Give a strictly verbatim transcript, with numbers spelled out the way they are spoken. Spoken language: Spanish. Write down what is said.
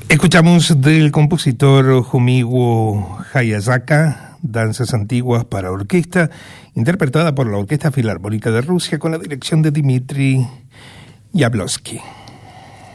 Escuchamos del compositor Fumio Hayashizaka, Danzas Antiguas para Orquesta, interpretada por la Orquesta Filarmónica de Rusia con la dirección de Dmitri Yablonsky.